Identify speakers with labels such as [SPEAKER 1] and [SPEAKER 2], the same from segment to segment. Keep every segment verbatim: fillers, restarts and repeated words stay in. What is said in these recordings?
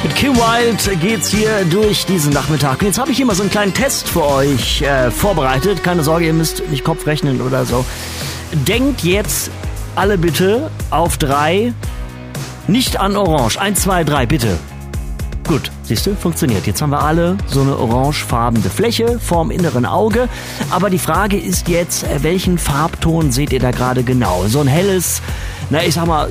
[SPEAKER 1] Mit Kim Wilde geht's hier durch diesen Nachmittag. Und jetzt habe ich hier mal so einen kleinen Test für euch äh, vorbereitet. Keine Sorge, ihr müsst nicht Kopf rechnen oder so. Denkt jetzt alle bitte auf drei, nicht an Orange. Eins, zwei, drei, bitte. Gut, siehst du, funktioniert. Jetzt haben wir alle so eine orangefarbene Fläche vorm inneren Auge. Aber die Frage ist jetzt, welchen Farbton seht ihr da gerade genau? So ein helles, na ich sag mal,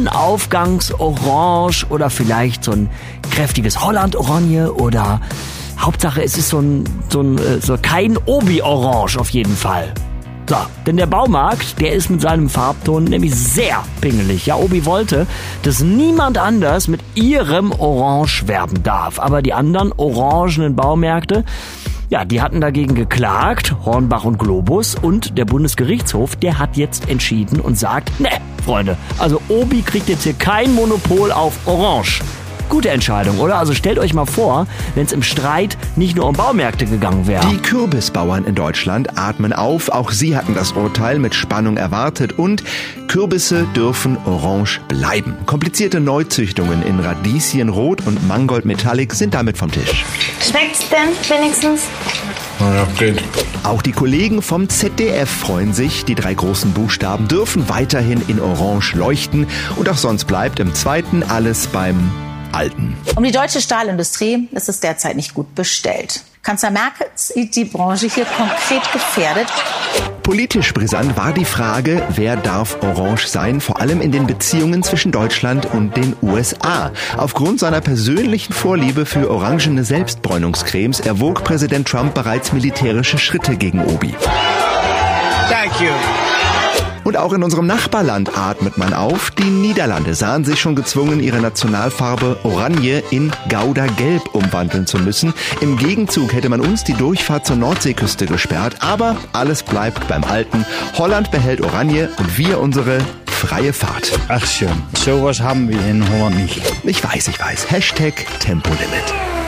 [SPEAKER 1] Sonnenaufgangsorange oder vielleicht so ein kräftiges Holland-Orange oder Hauptsache es ist so ein, so ein, so kein Obi-Orange auf jeden Fall. So, denn der Baumarkt, der ist mit seinem Farbton nämlich sehr pingelig. Ja, Obi wollte, dass niemand anders mit ihrem Orange werben darf. Aber die anderen orangenen Baumärkte, ja, die hatten dagegen geklagt, Hornbach und Globus. Und der Bundesgerichtshof, der hat jetzt entschieden und sagt, ne, Freunde, also Obi kriegt jetzt hier kein Monopol auf Orange. Gute Entscheidung, oder? Also stellt euch mal vor, wenn es im Streit nicht nur um Baumärkte gegangen wäre.
[SPEAKER 2] Die Kürbisbauern in Deutschland atmen auf. Auch sie hatten das Urteil mit Spannung erwartet. Und Kürbisse dürfen orange bleiben. Komplizierte Neuzüchtungen in Radieschenrot und Mangold Metallic sind damit vom Tisch.
[SPEAKER 3] Schmeckt's denn wenigstens?
[SPEAKER 4] Ja, geht.
[SPEAKER 2] Auch die Kollegen vom Z D F freuen sich. Die drei großen Buchstaben dürfen weiterhin in orange leuchten. Und auch sonst bleibt im Zweiten alles beim Alten.
[SPEAKER 5] Um die deutsche Stahlindustrie ist es derzeit nicht gut bestellt. Kanzler Merkel sieht die Branche hier konkret gefährdet.
[SPEAKER 2] Politisch brisant war die Frage, wer darf orange sein, vor allem in den Beziehungen zwischen Deutschland und den U S A. Aufgrund seiner persönlichen Vorliebe für orangene Selbstbräunungscremes erwog Präsident Trump bereits militärische Schritte gegen Obi.
[SPEAKER 6] Thank you.
[SPEAKER 2] Und auch in unserem Nachbarland atmet man auf. Die Niederlande sahen sich schon gezwungen, ihre Nationalfarbe Oranje in Gouda-Gelb umwandeln zu müssen. Im Gegenzug hätte man uns die Durchfahrt zur Nordseeküste gesperrt. Aber alles bleibt beim Alten. Holland behält Oranje und wir unsere freie Fahrt.
[SPEAKER 6] Ach schön, sowas haben wir in Holland nicht.
[SPEAKER 2] Ich weiß, ich weiß. Hashtag Tempolimit.